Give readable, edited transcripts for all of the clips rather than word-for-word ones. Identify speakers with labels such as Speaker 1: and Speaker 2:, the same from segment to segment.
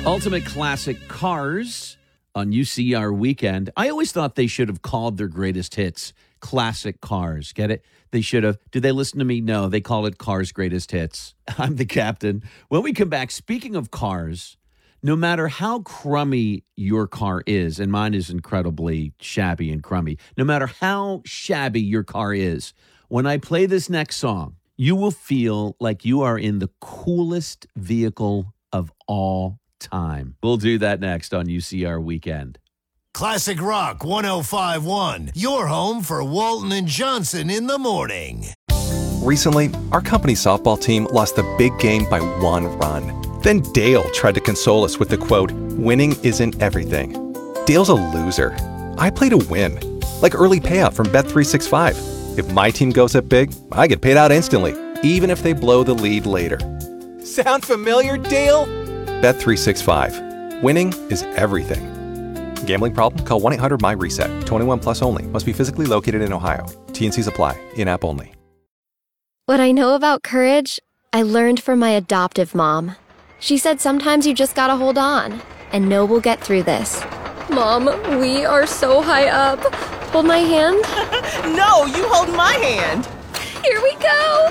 Speaker 1: Ultimate Classic Cars on UCR Weekend. I always thought they should have called their greatest hits Classic Cars. Get it? They should have. Did they listen to me? No, they call it Cars Greatest Hits. I'm the captain. When we come back, speaking of cars, no matter how crummy your car is, and mine is incredibly shabby and crummy, no matter how shabby your car is, when I play this next song, you will feel like you are in the coolest vehicle of all time. We'll do that next on UCR Weekend.
Speaker 2: Classic Rock 105.1, your home for Walton and Johnson in the morning.
Speaker 3: Recently, our company softball team lost the big game by 1 run. Then Dale tried to console us with the quote, "Winning isn't everything." Dale's a loser. I play to win, like early payout from Bet365. If my team goes up big, I get paid out instantly, even if they blow the lead later. Sound familiar, Dale? Bet365. Winning is everything. Gambling problem? Call 1-800-MY-RESET. 21 plus only. Must be physically located in Ohio. T&Cs apply. In-app only.
Speaker 4: What I know about courage, I learned from my adoptive mom. She said sometimes you just gotta hold on and know we'll get through this. Mom, we are so high up. Hold my hand.
Speaker 5: No, you hold my hand.
Speaker 4: Here we go.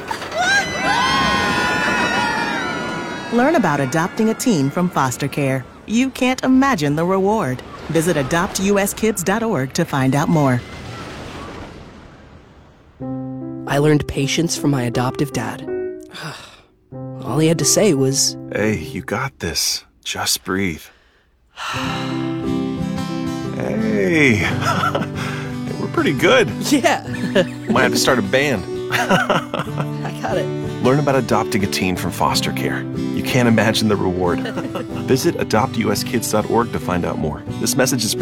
Speaker 5: Learn about adopting a teen from foster care. You can't imagine the reward. Visit adoptuskids.org to find out more.
Speaker 6: I learned patience from my adoptive dad. All he had to say was,
Speaker 7: "Hey, you got this. Just breathe." Hey, we're pretty good.
Speaker 6: yeah,
Speaker 7: Might have to start a band.
Speaker 6: I got it.
Speaker 7: Learn about adopting a teen from foster care. You can't imagine the reward. Visit adoptuskids.org to find out more. This message is